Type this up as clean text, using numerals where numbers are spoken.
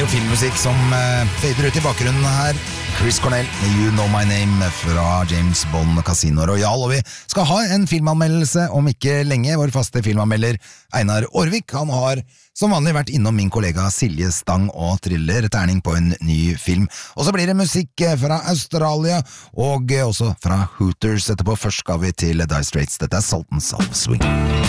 jo filmmusikk som fader ut i bakgrunnen her. Chris Cornell med You Know My Name fra James Bond Casino Royale. Og vi skal ha en filmanmeldelse om ikke lenge. Vår faste filmanmelder Einar Aarvik, han har som vanlig vært innom min kollega Silje Stang og triller terning på en ny film. Og så blir det musikk fra Australia og også fra Hooters etterpå. Først skal vi til Dire Straits. Dette er Salt and Salve Swing.